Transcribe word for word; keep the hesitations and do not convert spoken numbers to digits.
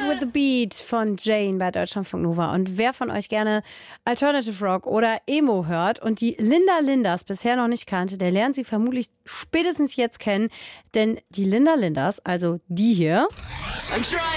with the Beat von Jane bei Deutschlandfunk Nova. Und wer von euch gerne Alternative Rock oder Emo hört und die Linda Lindas bisher noch nicht kannte, der lernt sie vermutlich spätestens jetzt kennen. Denn die Linda Lindas, also die hier, I'm trying